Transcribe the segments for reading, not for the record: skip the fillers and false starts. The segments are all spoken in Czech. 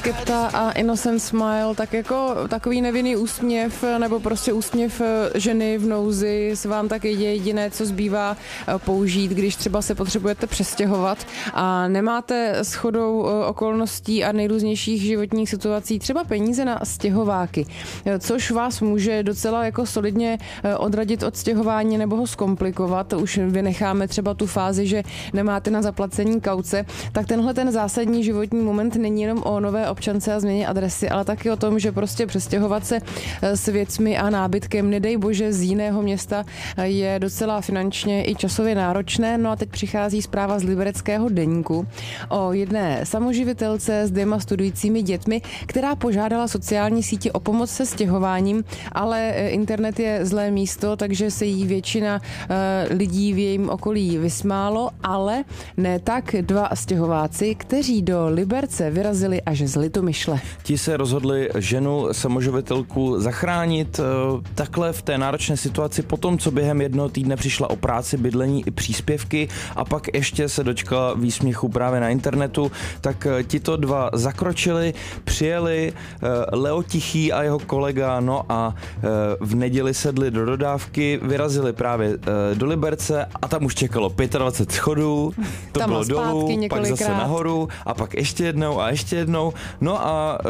skepta a innocent smile, tak jako takový nevinný úsměv nebo prostě úsměv ženy v nouzi se vám tak jediné, co zbývá použít, když třeba se potřebujete přestěhovat a nemáte shodou okolností a nejrůznějších životních situací třeba peníze na stěhováky, což vás může docela jako solidně odradit od stěhování nebo ho zkomplikovat. Už vynecháme třeba tu fázi, že nemáte na zaplacení kauce, tak tenhle ten zásadní životní moment není jenom o nové občance a změně adresy, ale taky o tom, že prostě přestěhovat se s věcmi a nábytkem, nedej bože, z jiného města je docela finančně i časově náročné. No a teď přichází zpráva z Libereckého deníku o jedné samoživitelce s 2 studujícími dětmi, která požádala sociální sítě o pomoc se stěhováním, ale internet je zlé místo, takže se jí většina lidí v jejím okolí vysmálo, ale ne tak 2 stěhováci, kteří do Liberce vyrazili až z Litomyšle. Ti se rozhodli ženu samoživitelku zachránit takhle v té náročné situaci po tom, co během 1 týdne přišla o práci, bydlení i příspěvky a pak ještě se dočkala výsměchu právě na internetu, tak tito 2 zakročili, přijeli Leo Tichý a jeho kolega, no a v neděli sedli do dodávky, vyrazili právě do Liberce a tam už čekalo 25 schodů, to tam bylo dolů, pak zase nahoru a pak ještě jednou, no a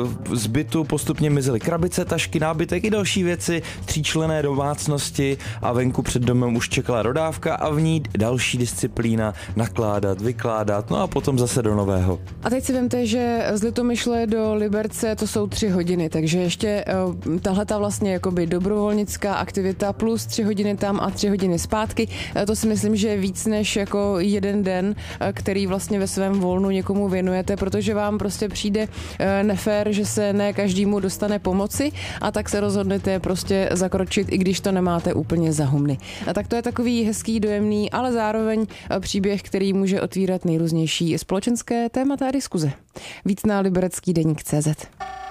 z bytu postupně mizely krabice, tašky, nábytek i další věci, 3členné domácnosti a venku před domem už čekala dodávka a v ní další disciplína, nakládat, vykládat, no a potom zase do nového. A teď si vemte, že z Litomyšle do Liberce to jsou 3 hodiny, takže ještě tahleta vlastně jakoby dobrovolnická aktivita plus 3 hodiny tam a 3 hodiny zpátky, to si myslím, že je víc než jako jeden den, který vlastně ve svém volnu někomu věnujete, protože vám prostě přijde nefér, že se ne každému dostane pomoci a tak se rozhodnete prostě zakročit, i když to nemáte úplně za humny. A tak to je takový hezký, dojemný, ale zároveň příběh, který může otvírat nejrůznější společenské témata a diskuze. Víc na liberecký deník.cz.